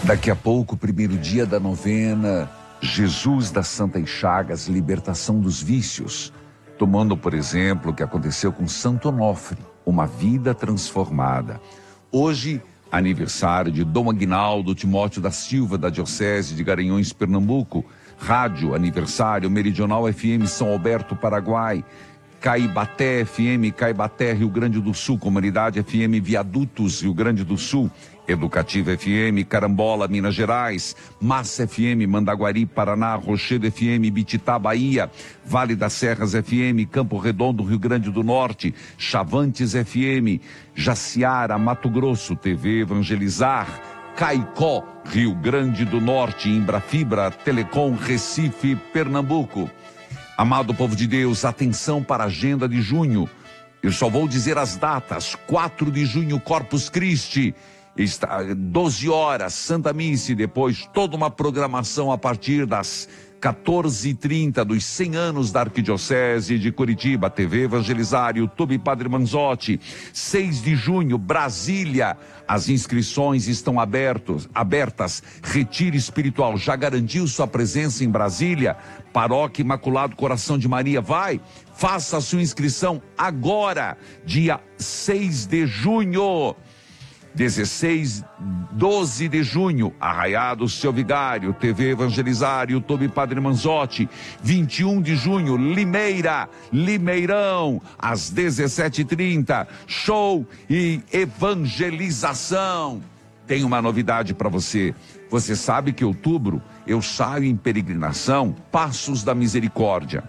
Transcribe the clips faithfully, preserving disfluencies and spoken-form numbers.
Daqui a pouco, primeiro dia da novena, Jesus das Santas Chagas, libertação dos vícios. Tomando, por exemplo, o que aconteceu com Santo Onofre, uma vida transformada. Hoje, aniversário de Dom Aguinaldo Timóteo da Silva, da Diocese de Garanhuns, Pernambuco. Rádio, aniversário, Meridional F M São Alberto, Paraguai. Caibaté F M, Caibaté, Rio Grande do Sul. Comunidade F M Viadutos, Rio Grande do Sul. Educativa F M, Carambola, Minas Gerais. Massa F M, Mandaguari, Paraná. Rochedo F M, Bititá, Bahia. Vale das Serras F M, Campo Redondo, Rio Grande do Norte. Chavantes F M, Jaciara, Mato Grosso. T V Evangelizar. Caicó, Rio Grande do Norte. Embrafibra, Telecom, Recife, Pernambuco. Amado povo de Deus, atenção para a agenda de junho. Eu só vou dizer as datas. quatro de junho, Corpus Christi. Está doze horas, Santa Missa, e depois toda uma programação a partir das quatorze e trinta dos cem anos da Arquidiocese de Curitiba. T V Evangelizar, YouTube Padre Manzotti. seis de junho, Brasília. As inscrições estão abertos, abertas. Retiro espiritual. Já garantiu sua presença em Brasília? Paróquia Imaculado Coração de Maria. Vai, faça a sua inscrição agora, dia seis de junho. dezesseis, doze de junho, Arraiado Seu Vigário, T V Evangelizar, YouTube Padre Manzotti. vinte e um de junho, Limeira, Limeirão, às dezessete e trinta, show e evangelização. Tem uma novidade para você. Você sabe que em outubro eu saio em peregrinação, Passos da Misericórdia.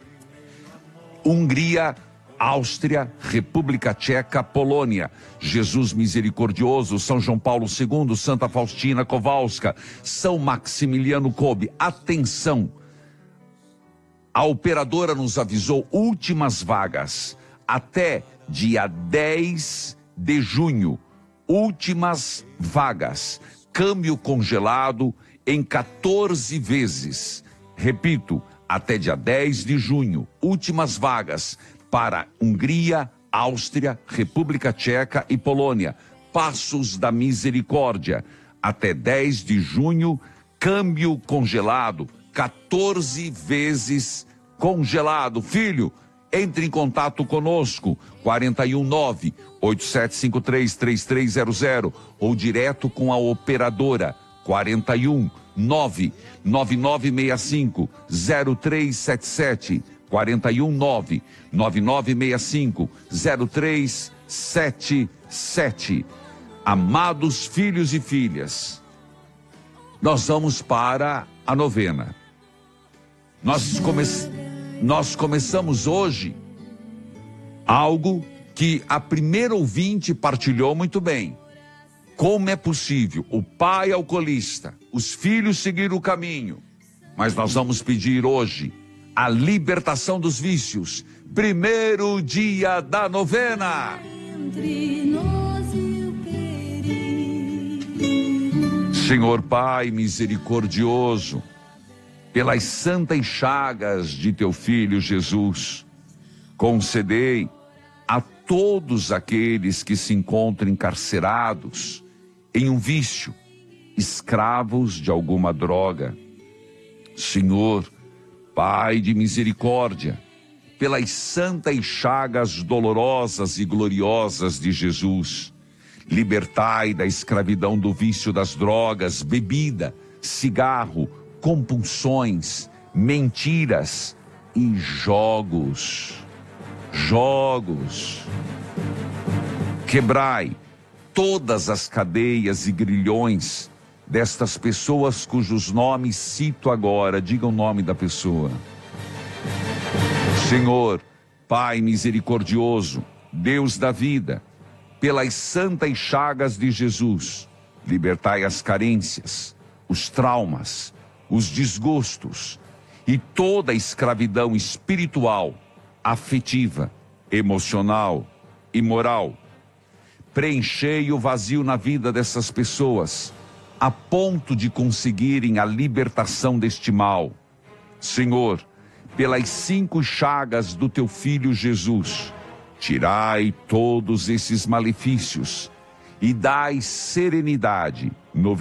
Hungria, Áustria, República Tcheca, Polônia. Jesus Misericordioso, São João Paulo segundo, Santa Faustina Kowalska, São Maximiliano Kolbe. Atenção, a operadora nos avisou, últimas vagas, até dia dez de junho, últimas vagas, câmbio congelado em quatorze vezes. Repito, até dia dez de junho, últimas vagas, para Hungria, Áustria, República Tcheca e Polônia. Passos da Misericórdia. Até dez de junho, câmbio congelado, quatorze vezes congelado. Filho, entre em contato conosco, quatro um nove, oito sete cinco três, três três zero zero ou direto com a operadora, quatro um nove, nove nove seis cinco, zero três sete sete. quatro um nove, nove nove seis cinco, zero três sete sete. Amados filhos e filhas, nós vamos para a novena. Nós, come... nós começamos hoje algo que a primeira ouvinte partilhou muito bem. Como é possível o pai alcoolista, os filhos seguir o caminho? Mas nós vamos pedir hoje a libertação dos vícios. Primeiro dia da novena. Senhor Pai misericordioso, pelas santas chagas de teu Filho Jesus, concedei a todos aqueles que se encontram encarcerados em um vício, escravos de alguma droga. Senhor, Pai de misericórdia, pelas santas chagas dolorosas e gloriosas de Jesus, libertai da escravidão do vício das drogas, bebida, cigarro, compulsões, mentiras e jogos. Jogos. Quebrai todas as cadeias e grilhões destas pessoas cujos nomes cito agora. Diga o nome da pessoa. Senhor, Pai misericordioso, Deus da vida, pelas santas chagas de Jesus, libertai as carências, os traumas, os desgostos e toda a escravidão espiritual, afetiva, emocional e moral. Preenchei o vazio na vida dessas pessoas, a ponto de conseguirem a libertação deste mal. Senhor, pelas cinco chagas do teu Filho Jesus, tirai todos esses malefícios e dai serenidade no